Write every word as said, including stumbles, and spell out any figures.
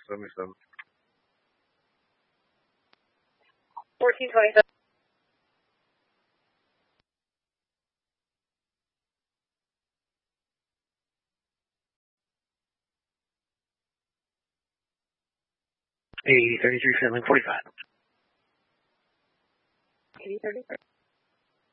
seventy-seven. fourteen twenty-seven. eighty thirty-three, seven forty-five. eighty thirty-three.